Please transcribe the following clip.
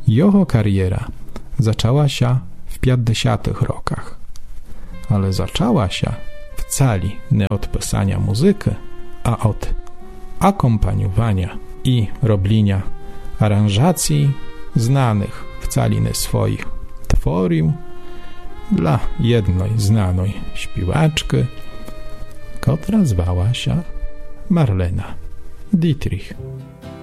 Jeho kariera zaczęła się w 50. rokach, ale zaczęła się wcale nie od pisania muzyki, a od akompaniowania i robienia aranżacji znanych wcale nie swoich tworów dla jednej znanej śpiewaczki, która zwała się Marlena Dietrich.